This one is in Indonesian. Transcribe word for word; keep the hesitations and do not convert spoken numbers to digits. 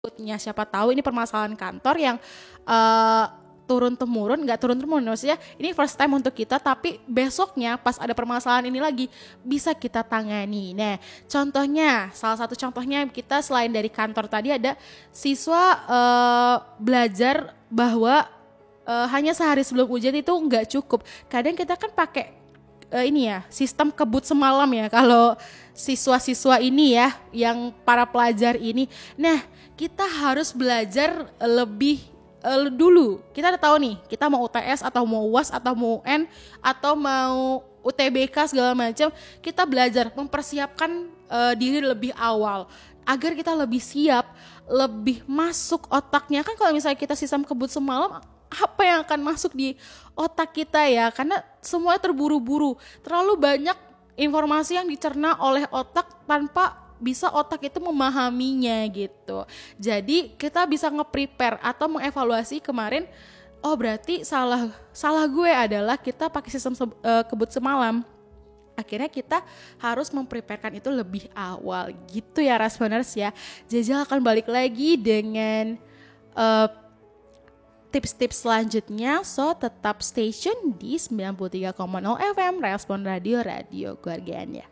berikutnya. Siapa tahu ini permasalahan kantor yang uh, turun temurun, nggak turun temurun maksudnya ini first time untuk kita, tapi besoknya pas ada permasalahan ini lagi bisa kita tangani. Nah, contohnya, salah satu contohnya kita selain dari kantor tadi ada siswa uh, belajar bahwa uh, hanya sehari sebelum ujian itu nggak cukup. Kadang kita kan pakai uh, ini ya sistem kebut semalam ya kalau siswa-siswa ini ya yang para pelajar ini. Nah, kita harus belajar lebih Uh, dulu kita udah tahu nih kita mau U T S atau mau U A S atau mau U N atau mau U T B K segala macam, kita belajar mempersiapkan uh, diri lebih awal agar kita lebih siap, lebih masuk otaknya. Kan kalau misalnya kita sistem kebut semalam, apa yang akan masuk di otak kita ya, karena semuanya terburu-buru, terlalu banyak informasi yang dicerna oleh otak tanpa bisa otak itu memahaminya gitu. Jadi kita bisa nge-prepare atau mengevaluasi kemarin, oh berarti salah salah gue adalah kita pakai sistem se- uh, kebut semalam. Akhirnya kita harus mempreparekan itu lebih awal gitu ya Rasponers ya. Jajal akan balik lagi dengan uh, tips-tips selanjutnya, so tetap stay tune di sembilan puluh tiga koma nol F M Respon Radio, Radio Keluargaan ya.